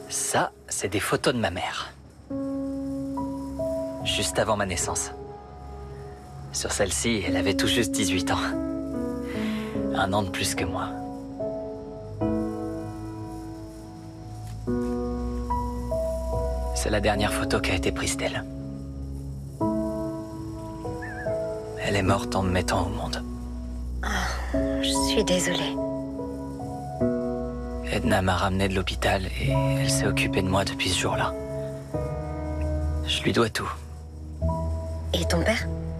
Ça, c'est des photos de ma mère. Juste avant ma naissance. Sur celle-ci, elle avait tout juste 18 ans. Un an de plus que moi. C'est la dernière photo qui a été prise d'elle. Elle est morte en me mettant au monde. Je suis désolée. Edna m'a ramené de l'hôpital et elle s'est occupée de moi depuis ce jour-là. Je lui dois tout. Et ton père?